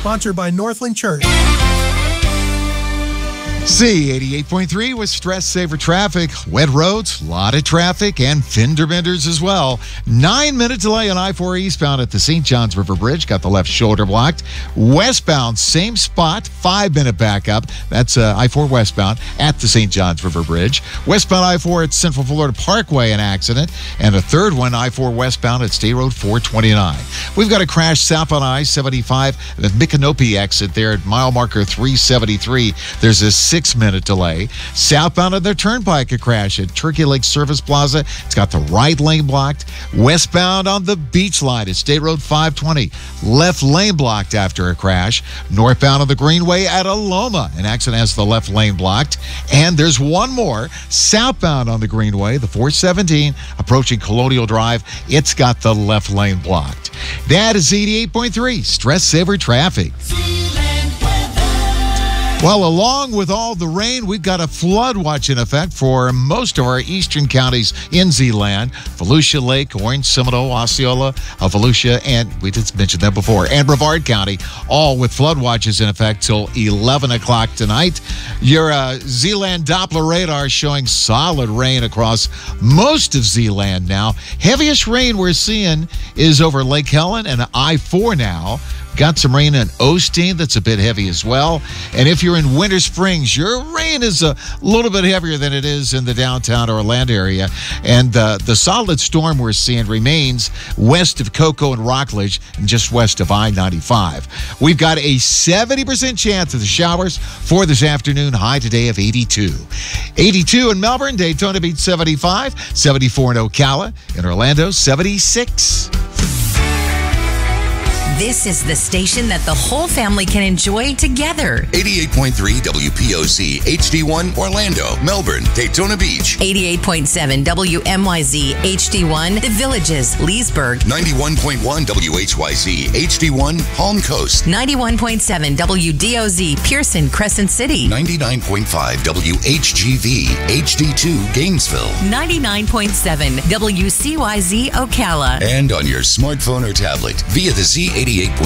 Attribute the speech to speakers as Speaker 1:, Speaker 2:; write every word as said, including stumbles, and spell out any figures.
Speaker 1: Sponsored by Northland Church.
Speaker 2: Z eighty-eight point three with Stress Saver Traffic. Wet roads, a lot of traffic, and fender benders as well. Nine minute delay on I four eastbound at the Saint Johns River Bridge. Got the left shoulder blocked. Westbound, same spot, five minute backup. That's uh, I four westbound at the Saint Johns River Bridge. Westbound I four at Central Florida Parkway, an accident. And a third one, I four westbound at State Road four twenty-nine. We've got a crash south on I seventy-five, the Micanopy exit there at mile marker three seventy-three. There's a six-minute delay. Southbound on the Turnpike, a crash at Turkey Lake Service Plaza. It's got the right lane blocked. Westbound on the Beach Line at State Road five twenty. Left lane blocked after a crash. Northbound on the Greenway at Aloma. An accident has the left lane blocked. And there's one more. Southbound on the Greenway, the four seventeen, approaching Colonial Drive. It's got the left lane blocked. That is eighty-eight point three Stress Saver Traffic. Well, along with all the rain, we've got a flood watch in effect for most of our eastern counties in Zeeland. Volusia Lake, Orange, Seminole, Osceola, uh, Volusia, and we just mentioned that before, and Brevard County, all with flood watches in effect till eleven o'clock tonight. Your uh, Zeeland Doppler radar showing solid rain across most of Zeeland now. Heaviest rain we're seeing is over Lake Helen and I four now. Got some rain in Osteen that's a bit heavy as well. And if you're in Winter Springs, your rain is a little bit heavier than it is in the downtown Orlando area. And uh, the solid storm we're seeing remains west of Cocoa and Rockledge and just west of I ninety-five. We've got a seventy percent chance of the showers for this afternoon, high today of eighty-two. eighty-two in Melbourne, Daytona Beach seventy-five, seventy-four in Ocala, in Orlando seventy-six.
Speaker 3: This is the station that the whole family can enjoy together.
Speaker 4: eighty-eight point three W P O Z H D one Orlando, Melbourne, Daytona Beach.
Speaker 3: eighty-eight point seven W M Y Z H D one The Villages, Leesburg.
Speaker 4: ninety-one point one W H Y Z H D one Palm Coast.
Speaker 3: ninety-one point seven W D O Z Pearson, Crescent City.
Speaker 4: ninety-nine point five W H G V H D two Gainesville.
Speaker 3: ninety-nine point seven W C Y Z Ocala.
Speaker 4: And on your smartphone or tablet via the Z eighty-eight point